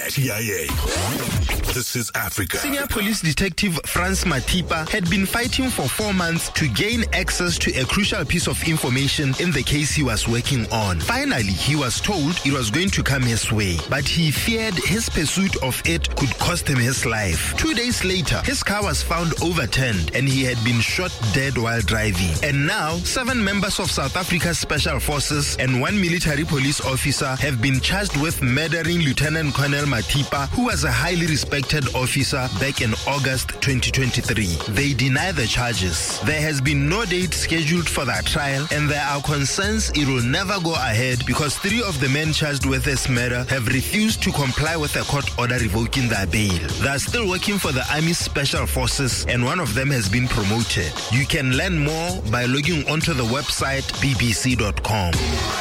TIA. This is Africa. Senior police detective Frans Matipa had been fighting for 4 months to gain access to a crucial piece of information in the case he was working on. Finally, he was told it was going to come his way, but he feared his pursuit of it could cost him his life. 2 days later, his car was found overturned and he had been shot dead while driving. And now, 7 members of South Africa's Special Forces and 1 military police officer have been charged with murdering Lieutenant Colonel Matipa, who was a highly respected officer back in August 2023. They deny the charges. There has been no date scheduled for that trial, and there are concerns it will never go ahead because 3 of the men charged with this murder have refused to comply with a court order revoking their bail. They are still working for the Army's Special Forces, and one of them has been promoted. You can learn more by logging onto the website bbc.com.